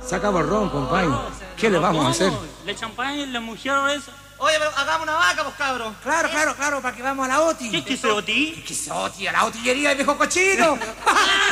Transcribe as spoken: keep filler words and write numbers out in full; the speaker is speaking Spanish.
Sacamos el ron, compañero. ¿Qué le vamos a hacer? La champaña, la mujer esa. Oye, pero hagamos una vaca, pues, cabros. Claro, claro, claro, para que vamos a la Oti. ¿Qué es que se Oti? ¿Qué es Oti? A la otillería de viejo cochino.